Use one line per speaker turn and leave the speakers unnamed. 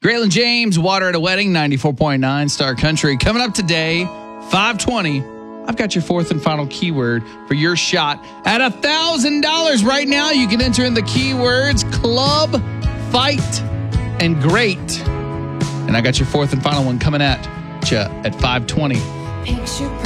Graylin James, Water at a Wedding, 94.9 Star Country. Coming up today, 520. I've got your fourth and final keyword for your shot at $1,000 right now. You can enter in the keywords club, fight, and great. And I got your fourth and final one coming at you at 520.
Picture